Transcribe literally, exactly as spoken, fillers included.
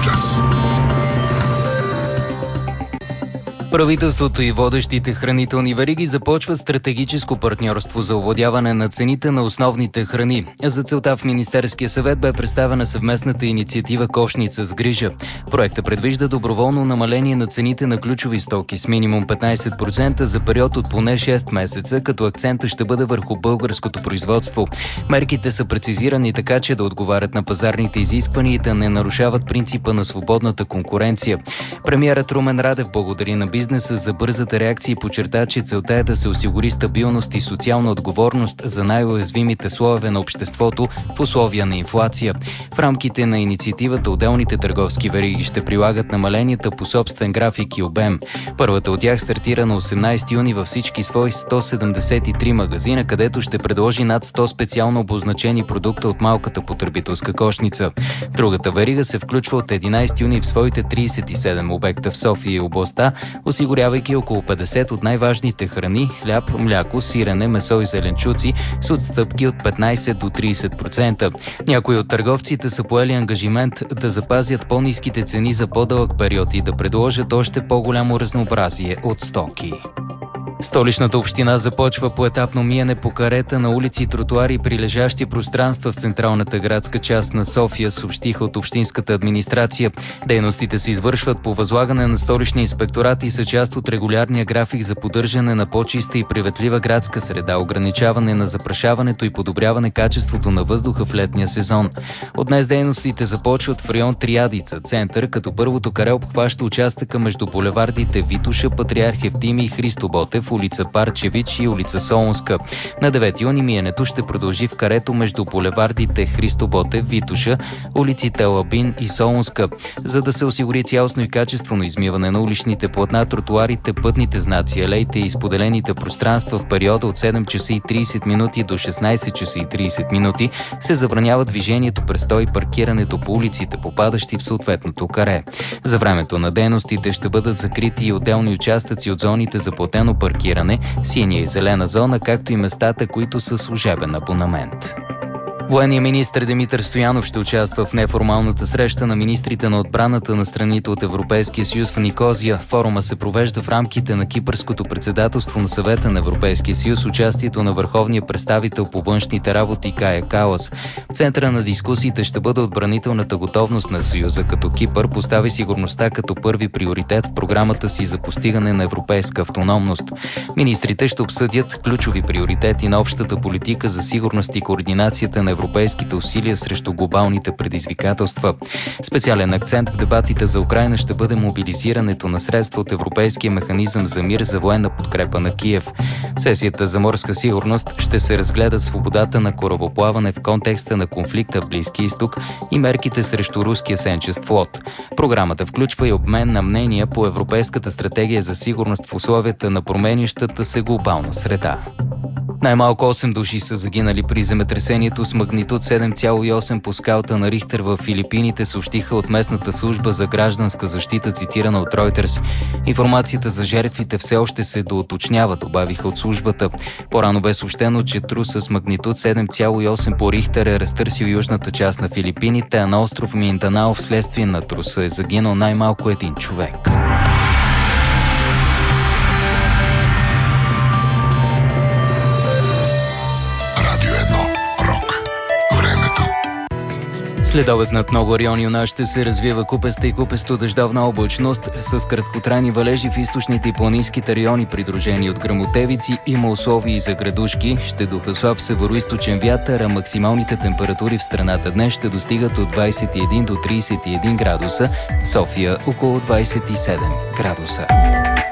час. Правителството и водещите хранителни вериги започват стратегическо партньорство за овладяване на цените на основните храни. За целта в Министерския съвет бе представена съвместната инициатива "Кошница с грижа". Проектът предвижда доброволно намаление на цените на ключови стоки с минимум петнайсет процента за период от поне шест месеца, като акцентът ще бъде върху българското производство. Мерките са прецизирани така, че да отговарят на пазарните изисквания и да не нарушават принципа на свободната конкуренция. Премиерът Румен Радев благодари на бизнеса за бързата реакция и подчерта, че целта е да се осигури стабилност и социална отговорност за най-уязвимите слоеве на обществото в условия на инфлация. В рамките на инициативата отделните търговски вериги ще прилагат намаленията по собствен график и обем. Първата от тях стартира на осемнайсети юни във всички свои сто седемдесет и три магазина, където ще предложи над сто специално обозначени продукта от малката потребителска кошница. Другата верига се включва от единайсети юни в своите трийсет и седем обекта в София и областта, осигурявайки около петдесет от най-важните храни – хляб, мляко, сирене, месо и зеленчуци с отстъпки от петнайсет до трийсет процента. Някои от търговците са поели ангажимент да запазят по-ниските цени за по-дълъг период и да предложат още по-голямо разнообразие от стоки. Столичната община започва поетапно миене по карета на улици, тротуари и прилежащи пространства в централната градска част на София, съобщиха от общинската администрация. Дейностите се извършват по възлагане на Столичния инспекторат и са част от регулярния график за поддържане на по-чиста и приветлива градска среда, ограничаване на запрашаването и подобряване качеството на въздуха в летния сезон. От днес дейностите започват в район Триадица, център, като първото каре обхваща участъка между булевардите Витоша, Патриарх Евтимий и Христо Ботев, улица Парчевич и улица Солунска. На девети юни миенето ще продължи в карето между булевардите Христо Ботев, Витоша, улиците Лабин и Солунска. За да се осигури цялостно и качествено измиване на уличните платна, тротуарите, пътните знаци, алеите и споделените пространства в периода от седем часа и трийсет минути до шестнайсет часа и трийсет минути се забранява движението, престой и паркирането по улиците, попадащи в съответното каре. За времето на дейностите ще бъдат закрити и отделни участъци от зоните за платено паркиране, синя и зелена зона, както и местата, които са служебен абонамент. Военният министър Димитър Стоянов ще участва в неформалната среща на министрите на отбраната на страните от Европейския съюз в Никозия. Форума се провежда в рамките на кипърското председателство на Съвета на Европейския съюз, участието на върховния представител по външните работи Кая Калас. В центъра на дискусиите ще бъде отбранителната готовност на Съюза, като Кипър постави сигурността като първи приоритет в програмата си за постигане на европейска автономност. Министрите ще обсъдят ключови приоритети на общата политика за сигурност и координацията на европейските усилия срещу глобалните предизвикателства. Специален акцент в дебатите за Украйна ще бъде мобилизирането на средства от Европейския механизъм за мир за военна подкрепа на Киев. В сесията за морска сигурност ще се разгледат свободата на корабоплаване в контекста на конфликта в Близки изток и мерките срещу руския сенчест флот. Програмата включва и обмен на мнения по Европейската стратегия за сигурност в условията на променящата се глобална среда. Най-малко осем души са загинали при земетресението с магнитуд седем цяло и осем по скалата на Рихтер в Филипините, съобщиха от местната служба за гражданска защита, цитирана от Reuters. Информацията за жертвите все още се доуточнява, добавиха от службата. По-рано бе съобщено, че трус с магнитуд седем цяло и осем по Рихтер е разтърсил южната част на Филипините, а на остров Минданао вследствие на труса е загинал най-малко един човек. Следобед над много райони у нас ще се развива купеста и купесто дъждовна облачност с краткотрайни валежи в източните и планинските райони, придружени от гръмотевици. Има условия и за градушки. Ще духа слаб североизточен вятър, а максималните температури в страната днес ще достигат от двайсет и един до трийсет и един градуса, в София около двайсет и седем градуса.